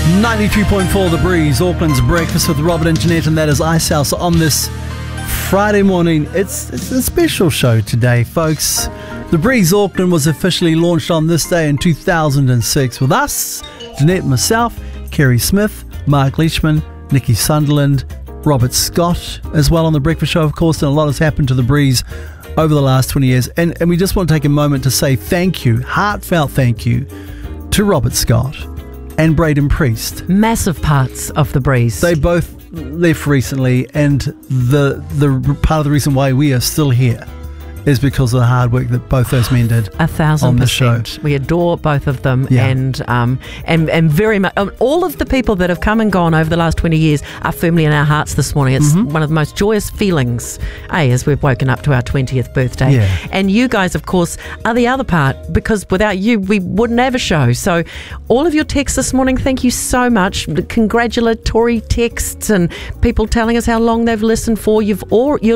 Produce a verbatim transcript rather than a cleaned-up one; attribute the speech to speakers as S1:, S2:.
S1: ninety-three point four The Breeze, Auckland's Breakfast with Robert and Jeanette, and that is Icehouse on this Friday morning. It's, it's a special show today, folks. The Breeze Auckland was officially launched on this day in two thousand six with us, Jeanette, myself, Kerry Smith, Mark Leishman, Nikki Sunderland, Robert Scott as well on The Breakfast Show, of course, and a lot has happened to The Breeze over the last twenty years. And, and we just want to take a moment to say thank you, heartfelt thank you, to Robert Scott and Braden Priest.
S2: Massive parts of The Breeze.
S1: They both left recently, and the the part of the reason why we are still here is because of the hard work that both those men did.
S2: A thousand
S1: on the
S2: percent.
S1: show.
S2: We adore both of them,
S1: Yeah.
S2: and um, and and very much. Um, all of the people that have come and gone over the last twenty years are firmly in our hearts this morning. It's
S1: Mm-hmm.
S2: one of the most joyous feelings, eh, as we've woken up to our twentieth birthday.
S1: Yeah.
S2: And you guys, of course, are the other part, because without you, we wouldn't have a show. So, all of your texts this morning, thank you so much. The congratulatory texts and people telling us how long they've listened for. You've all you.